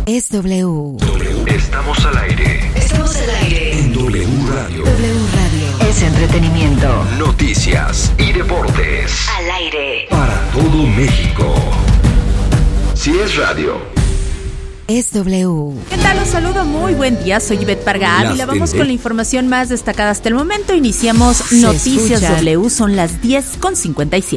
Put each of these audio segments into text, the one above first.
Es W. Estamos al aire. Estamos al aire. En W Radio. W Radio. Es entretenimiento. Noticias y deportes. Al aire. Para todo México. Si es radio. Es W. ¿Qué tal? Los saludo, muy buen día, soy Ivette Parga Ávila. Vamos con la información más destacada hasta el momento. Iniciamos Noticias W, son las 10:57.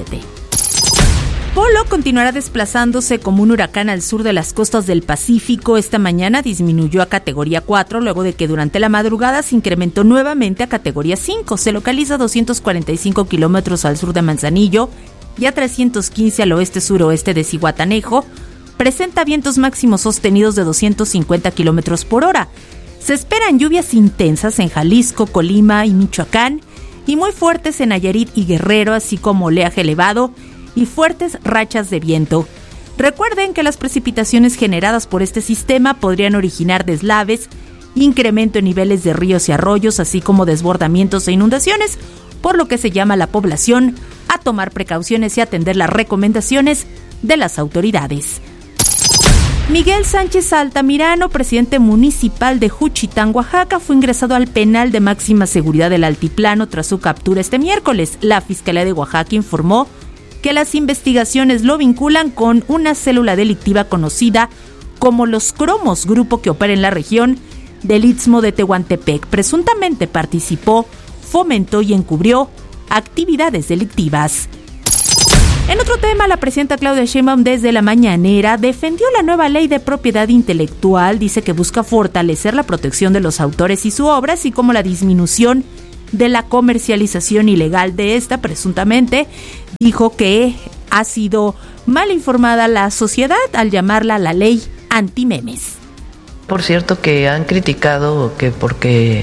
Polo continuará desplazándose como un huracán al sur de las costas del Pacífico. Esta mañana disminuyó a categoría 4, luego de que durante la madrugada se incrementó nuevamente a categoría 5. Se localiza a 245 kilómetros al sur de Manzanillo y a 315 al oeste-suroeste de Zihuatanejo. Presenta vientos máximos sostenidos de 250 kilómetros por hora. Se esperan lluvias intensas en Jalisco, Colima y Michoacán, y muy fuertes en Nayarit y Guerrero, así como oleaje elevado y fuertes rachas de viento. Recuerden que las precipitaciones generadas por este sistema podrían originar deslaves, incremento en niveles de ríos y arroyos, así como desbordamientos e inundaciones, por lo que se llama a la población a tomar precauciones y atender las recomendaciones de las autoridades. Miguel Sánchez Altamirano, presidente municipal de Juchitán, Oaxaca, fue ingresado al penal de máxima seguridad del Altiplano tras su captura este miércoles. La Fiscalía de Oaxaca informó que las investigaciones lo vinculan con una célula delictiva conocida como Los Cromos, grupo que opera en la región del Istmo de Tehuantepec. Presuntamente participó, fomentó y encubrió actividades delictivas. En otro tema, la presidenta Claudia Sheinbaum desde la mañanera defendió la nueva ley de propiedad intelectual. Dice que busca fortalecer la protección de los autores y su obra, así como la disminución de la comercialización ilegal de esta. Presuntamente dijo que ha sido mal informada la sociedad al llamarla la ley antimemes. Por cierto, que han criticado que porque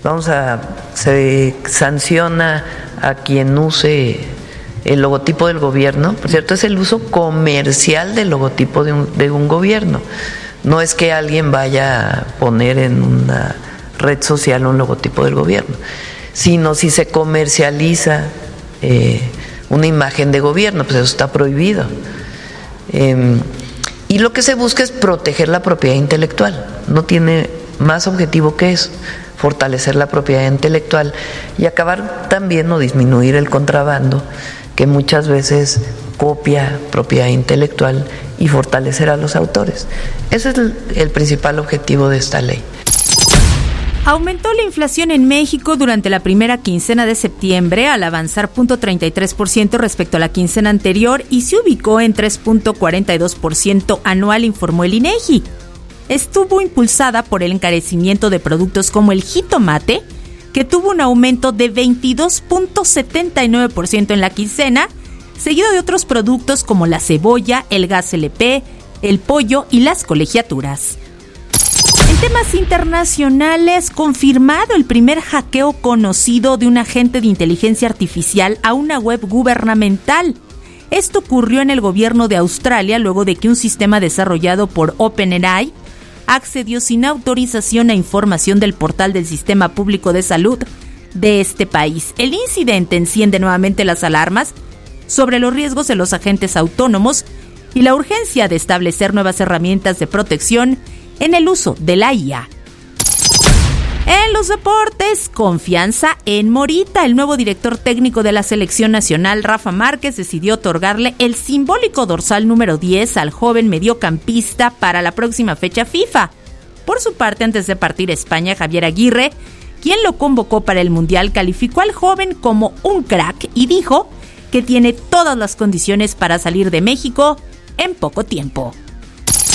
se sanciona a quien use el logotipo del gobierno. Por cierto, es el uso comercial del logotipo de un gobierno. No es que alguien vaya a poner en una red social un logotipo del gobierno, sino si se comercializa una imagen de gobierno, pues eso está prohibido. Y lo que se busca es proteger la propiedad intelectual. No tiene más objetivo que eso, fortalecer la propiedad intelectual y acabar también o disminuir el contrabando, que muchas veces copia propiedad intelectual, y fortalecer a los autores. Ese es el principal objetivo de esta ley. Aumentó la inflación en México durante la primera quincena de septiembre al avanzar 0.33% respecto a la quincena anterior y se ubicó en 3.42% anual, informó el INEGI. Estuvo impulsada por el encarecimiento de productos como el jitomate, que tuvo un aumento de 22.79% en la quincena, seguido de otros productos como la cebolla, el gas LP, el pollo y las colegiaturas. En temas internacionales, confirmado el primer hackeo conocido de un agente de inteligencia artificial a una web gubernamental. Esto ocurrió en el gobierno de Australia luego de que un sistema desarrollado por OpenAI accedió sin autorización a información del portal del Sistema Público de Salud de este país. El incidente enciende nuevamente las alarmas sobre los riesgos de los agentes autónomos y la urgencia de establecer nuevas herramientas de protección en el uso de la IA. En los deportes, confianza en Morita. El nuevo director técnico de la selección nacional, Rafa Márquez, decidió otorgarle el simbólico dorsal número 10 al joven mediocampista para la próxima fecha FIFA. Por su parte, antes de partir a España, Javier Aguirre, quien lo convocó para el Mundial, calificó al joven como un crack y dijo que tiene todas las condiciones para salir de México en poco tiempo.